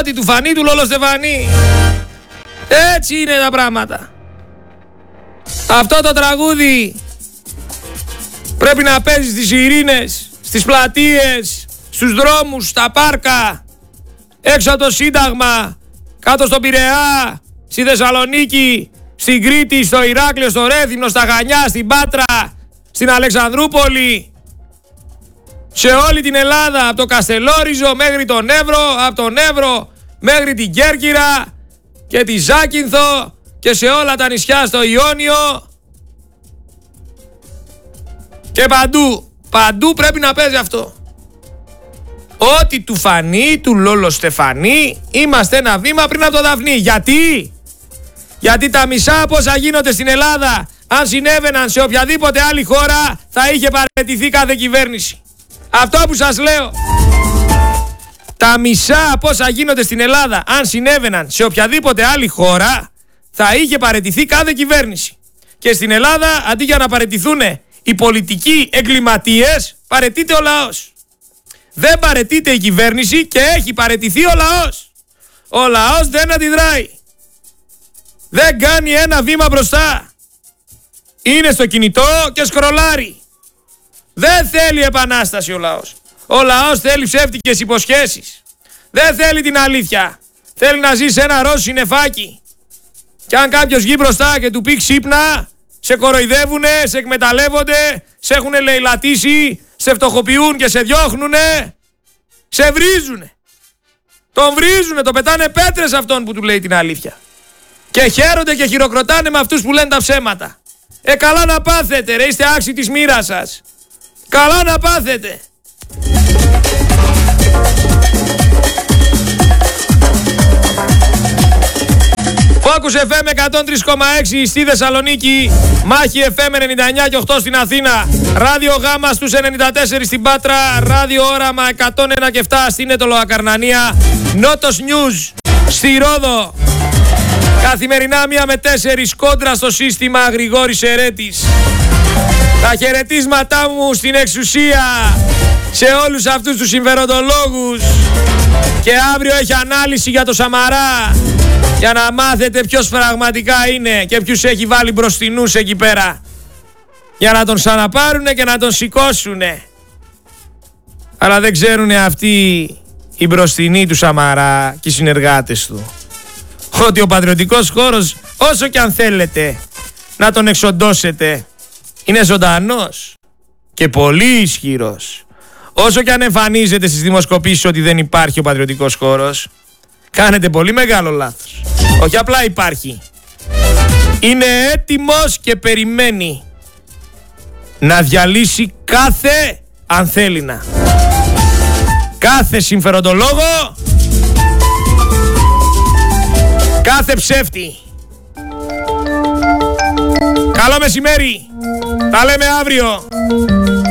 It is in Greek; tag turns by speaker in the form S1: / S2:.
S1: Ό,τι του φανεί του Λόλο Στεφανή. Έτσι είναι τα πράγματα. Αυτό το τραγούδι πρέπει να παίζει στις ειρήνες, στις πλατείες, στους δρόμους, στα πάρκα, έξω από το Σύνταγμα, κάτω στον Πειραιά, στη Θεσσαλονίκη, στην Κρήτη, στο Ηράκλειο, στο Ρέθυμνο, στα Χανιά, στην Πάτρα, στην Αλεξανδρούπολη, σε όλη την Ελλάδα, από το Καστελόριζο μέχρι τον Εύρο, από τον Εύρο μέχρι την Κέρκυρα και τη Ζάκυνθο και σε όλα τα νησιά στο Ιόνιο και παντού πρέπει να παίζει αυτό. Ό,τι του φανεί του Λόλο Στεφανή, είμαστε ένα βήμα πριν από το Δαφνί. Γιατί τα μισά από όσα γίνονται στην Ελλάδα, αν συνέβαιναν σε οποιαδήποτε άλλη χώρα, θα είχε παραιτηθεί κάθε κυβέρνηση. Αυτό που σας λέω. Τα μισά από όσα γίνονται στην Ελλάδα, αν συνέβαιναν σε οποιαδήποτε άλλη χώρα, θα είχε παραιτηθεί κάθε κυβέρνηση. Και στην Ελλάδα, αντί για να παραιτηθούν οι πολιτικοί εγκληματίες, παραιτείται ο λαός. Δεν παραιτείται η κυβέρνηση και έχει παραιτηθεί ο λαός. Ο λαός δεν αντιδράει. Δεν κάνει ένα βήμα μπροστά. Είναι στο κινητό και σκρολάρει. Δεν θέλει επανάσταση ο λαός. Ο λαός θέλει ψεύτικες υποσχέσεις. Δεν θέλει την αλήθεια. Θέλει να ζει σε ένα ροζ συννεφάκι. Και αν κάποιος βγει μπροστά και του πει ξύπνα, σε κοροϊδεύουνε, σε εκμεταλλεύονται, σε έχουνε λαιλατήσει, σε φτωχοποιούν και σε διώχνουνε, σε βρίζουνε. Τον βρίζουνε, τον πετάνε πέτρες αυτόν που του λέει την αλήθεια. Και χαίρονται και χειροκροτάνε με αυτούς που λένε τα ψέματα. Καλά να πάθετε ρε, είστε άξιοι της μοίρας σας. Καλά να πάθετε. Focus FM 103,6 στη Θεσσαλονίκη, Μάχη FM 99 και 8 στην Αθήνα, Ράδιο Γάμα στους 94 στην Πάτρα, Ράδιο Όραμα 101 και 7 στην Αιτωλοακαρνανία, Νότος News στη Ρόδο. Καθημερινά 1 με 4 κόντρα στο σύστημα, Γρηγόρης Ερέτης. Τα χαιρετίσματά μου στην εξουσία, σε όλους αυτούς τους συμφεροντολόγους. Και αύριο έχει ανάλυση για το Σαμαρά, για να μάθετε ποιος πραγματικά είναι και ποιους έχει βάλει μπροστινούς εκεί πέρα, για να τον ξαναπάρουνε και να τον σηκώσουνε. Αλλά δεν ξέρουνε αυτοί οι μπροστινοί του Σαμαρά και οι συνεργάτες του ότι ο πατριωτικός χώρος, όσο και αν θέλετε να τον εξοντώσετε, είναι ζωντανός και πολύ ισχυρός. Όσο και αν εμφανίζεται στις δημοσκοπήσεις ότι δεν υπάρχει ο πατριωτικός χώρος, κάνετε πολύ μεγάλο λάθος. Όχι απλά υπάρχει. Είναι έτοιμος και περιμένει να διαλύσει κάθε ανθέλινα, κάθε συμφεροντολόγο, κάθε ψεύτη. Καλό μεσημέρι. Τα λέμε αύριο.